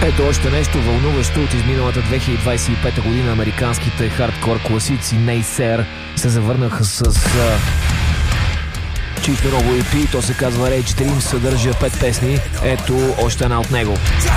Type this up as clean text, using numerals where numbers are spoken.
Ето още нещо вълнуващо от изминалата 2025 година. Американските хардкор класици Naysayer се завърнаха с чисто ново EP. То се казва Rage Dream, съдържа 5 песни. Ето още една от него.